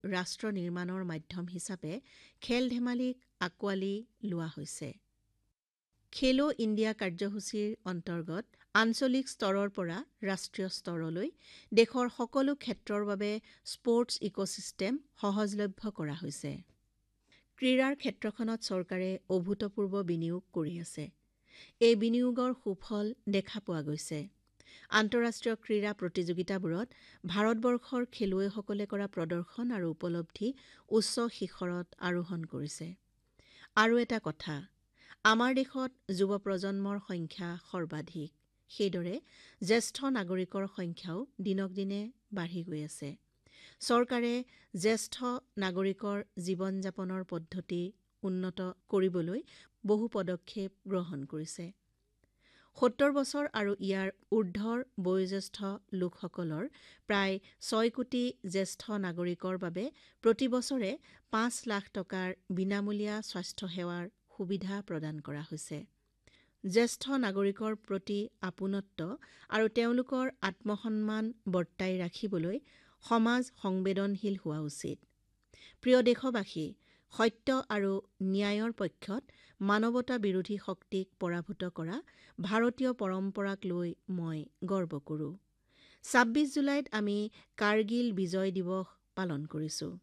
ৰাষ্ট্ৰ নিৰ্মাণৰ মাধ্যম হিচাপে খেল-ধেমালিক আঁকোৱালি লোৱা হৈছে। খেলো ইণ্ডিয়া কাৰ্যসূচীৰ অন্তৰ্গত আঞ্চলিক স্তৰৰ পৰা ৰাষ্ট্ৰীয় স্তৰলৈ দেশৰ সকলো ক্ষেত্ৰৰ বাবে স্পৰ্টছ ইক'ছিষ্টেম সহজলভ্য কৰা হৈছে। ক্ৰীড়াৰ ক্ষেত্ৰখনত চৰকাৰে অভূতপূৰ্ব বিনিয়োগ কৰি আছে। এই বিনিয়োগৰ সুফল দেখা পোৱা গৈছে। আন্তঃৰাষ্ট্ৰীয় ক্ৰীড়া প্ৰতিযোগিতাবোৰত ভাৰতবৰ্ষৰ খেলুৱৈসকলে কৰা প্ৰদৰ্শন আৰু উপলব্ধি উচ্চ শিখৰত আৰোহণ কৰিছে। আৰু এটা কথা, আমাৰ দেশত যুৱ প্ৰজন্মৰ সংখ্যা সৰ্বাধিক। সেইদৰে জ্যেষ্ঠ নাগৰিকৰ সংখ্যাও দিনক দিনে বাঢ়ি গৈ আছে। চৰকাৰে জ্যেষ্ঠ নাগৰিকৰ জীৱন-যাপনৰ পদ্ধতি উন্নত কৰিবলৈ বহু পদক্ষেপ গ্ৰহণ কৰিছে। ৭০ বছৰ আৰু ইয়াৰ ঊৰ্ধ্বৰ বয়োজ্যেষ্ঠ লোকসকলৰ প্ৰায় ৬ কোটি জ্যেষ্ঠ নাগৰিকৰ বাবে প্ৰতি বছৰে ৫ লাখ টকাৰ বিনামূলীয়া স্বাস্থ্য সেৱাৰ সুবিধা প্ৰদান কৰা হৈছে। জ্যেষ্ঠ নাগৰিকৰ প্ৰতি আপোনত্ব আৰু তেওঁলোকৰ আত্মসন্মান বৰ্তাই ৰাখিবলৈ সমাজ সংবেদনশীল হোৱা উচিত। প্ৰিয় দেশবাসী, সত্য আৰু ন্যায়ৰ পক্ষত মানৱতা বিৰোধী শক্তিক পৰাভূত কৰা ভাৰতীয় পৰম্পৰাক লৈ মই গৰ্ব কৰোঁ। ২৬ জুলাইত আমি কাৰ্গিল বিজয় দিৱস পালন কৰিছোঁ।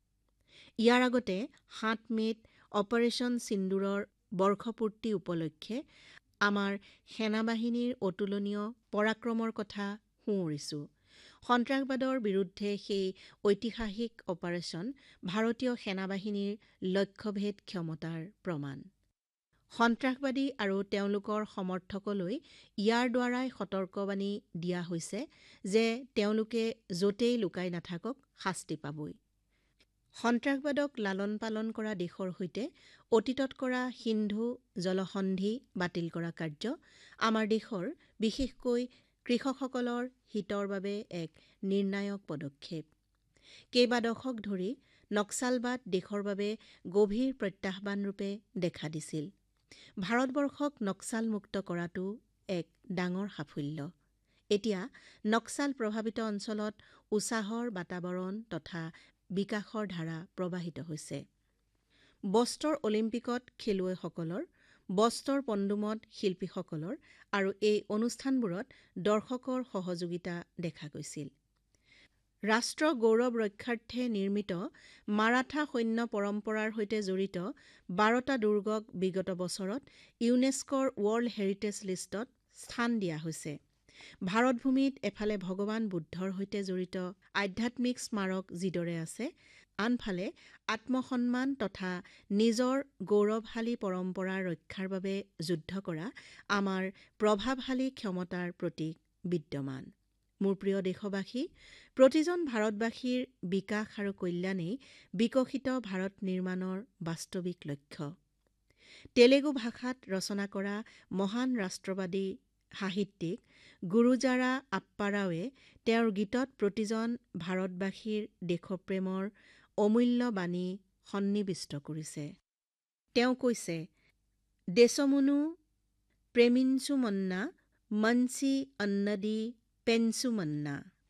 ইয়াৰ আগতে ৭ মে'ত অপাৰেশ্যন সিন্দুৰৰ বৰ্ষপূৰ্তি উপলক্ষে আমাৰ সেনাবাহিনীৰ অতুলনীয় পৰাক্ৰমৰ কথা সোঁৱৰিছোঁ। সন্ত্ৰাসবাদৰ বিৰুদ্ধে সেই ঐতিহাসিক অপাৰেশ্যন ভাৰতীয় সেনাবাহিনীৰ লক্ষ্যভেদ ক্ষমতাৰ প্ৰমাণ। সন্ত্ৰাসবাদী আৰু তেওঁলোকৰ সমৰ্থকলৈ ইয়াৰ দ্বাৰাই সতৰ্কবাণী দিয়া হৈছে যে তেওঁলোকে য'তেই লুকাই নাথাকক শাস্তি পাবই। সন্ত্ৰাসবাদক লালন-পালন কৰা দেশৰ সৈতে অতীতত কৰা সিন্ধু জলসন্ধি বাতিল কৰা কাৰ্য আমাৰ দেশৰ বিশেষকৈ কৃষকসকলৰ হিতৰ বাবে এক নিৰ্ণায়ক পদক্ষেপ। কেইবা দশক ধৰি নক্সালবাদ দেশৰ বাবে গভীৰ প্ৰত্যাহ্বানৰূপে দেখা দিছিল। ভাৰতবৰ্ষক নক্সালমুক্ত কৰাটো এক ডাঙৰ সাফল্য। এতিয়া নক্সাল প্ৰভাৱিত অঞ্চলত উৎসাহৰ বাতাবৰণ তথা বিকাশৰ ধাৰা প্ৰবাহিত হৈছে। বস্তৰ অলিম্পিকত খেলুৱৈসকলৰ, বস্তৰ পণ্ডুমত শিল্পীসকলৰ আৰু এই অনুষ্ঠানবোৰত দৰ্শকৰ সহযোগিতা দেখা গৈছিল। ৰাষ্ট্ৰ গৌৰৱ ৰক্ষাৰ্থে নিৰ্মিত মাৰাঠা সৈন্য পৰম্পৰাৰ সৈতে জড়িত ১২টা দুৰ্গক বিগত বছৰত ইউনেস্কোৰ ৱৰ্ল্ড হেৰিটেজ লিষ্টত স্থান দিয়া হৈছে। ভাৰতভূমিত এফালে ভগৱান বুদ্ধৰ সৈতে জড়িত আধ্যাত্মিক স্মাৰক যিদৰে আছে, আনফালে আত্মসন্মান তথা নিজৰ গৌৰৱশালী পৰম্পৰা ৰক্ষাৰ বাবে যুদ্ধ কৰা আমাৰ প্ৰভাৱশালী ক্ষমতাৰ প্ৰতীক বিদ্যমান। মোৰ প্ৰিয় দেশবাসী, প্ৰতিজন ভাৰতবাসীৰ বিকাশ আৰু কল্যাণেই বিকশিত ভাৰত নিৰ্মাণৰ বাস্তৱিক লক্ষ্য। তেলেগু ভাষাত ৰচনা কৰা মহান ৰাষ্ট্ৰবাদী সাহিত্যিক গুৰুজাৰা আপ্পাৰাৱে তেওঁৰ গীতত প্ৰতিজন ভাৰতবাসীৰ দেশপ্ৰেমৰ অমূল্য বাণী সন্নিৱিষ্ট কৰিছে। তেওঁ কৈছে, দেশমুনু প্ৰেমিঞ্চুমন্না মঞ্চি অন্নদি পেঞ্চুমন্না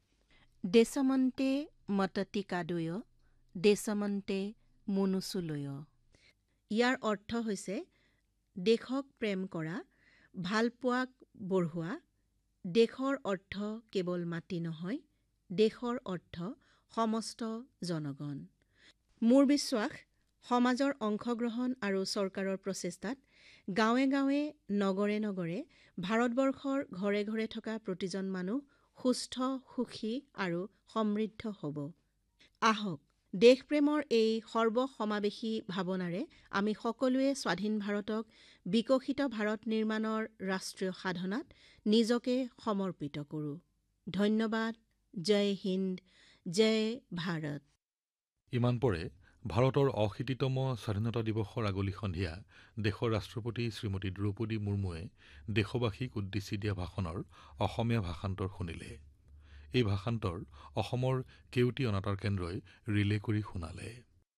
দেশমন্তে মততি কাদয় দেশমন্তে মুনুচুলয়। ইয়াৰ অৰ্থ হৈছে দেশক প্ৰেম কৰা, ভালপোৱাক বঢ়োৱা। দেশৰ অৰ্থ কেৱল মাটি নহয়, দেশৰ অৰ্থ সমস্ত জনগণ। মোৰ বিশ্বাস, সমাজৰ অংশগ্ৰহণ আৰু চৰকাৰৰ প্ৰচেষ্টাত গাঁৱে গাঁৱে নগৰে নগৰে ভাৰতবৰ্ষৰ ঘৰে ঘৰে থকা প্ৰতিজন মানুহ সুস্থ, সুখী আৰু সমৃদ্ধ হ'ব। আহক, দেশপ্ৰেমৰ এই সৰ্বসমাৱেশী ভাৱনাৰে আমি সকলোৱে স্বাধীন ভাৰতক বিকশিত ভাৰত নিৰ্মাণৰ ৰাষ্ট্ৰীয় সাধনাত নিজকে সমৰ্পিত কৰোঁ। ধন্যবাদ। জয় হিন্দ, জয় ভাৰত। ইমান পৰে ভাৰতৰ অশীতিতম স্বাধীনতা দিৱসৰ আগলি সন্ধিয়া দেশৰ ৰাষ্ট্ৰপতি শ্ৰীমতী দ্ৰৌপদী মুৰ্মুৱে দেশবাসীক উদ্দেশ্যি দিয়া ভাষণৰ অসমীয়া ভাষান্তৰ শুনিলে। এই ভাষান্তৰ অসমৰ কেওটি অনাতাঁৰ কেন্দ্ৰই ৰিলে কৰি শুনালে।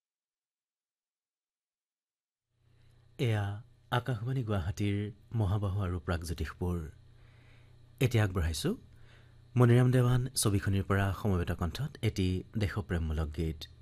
এয়া আকাশবাণী গুৱাহাটীৰ মহাবাহু আৰু প্ৰাগজ্যোতিষপুৰ। এতিয়া আগবঢ়াইছোঁ মণিৰাম দেৱান ছবিখনিৰ পৰা সমবেত কণ্ঠত এটি দেশপ্ৰেমমূলক গীত।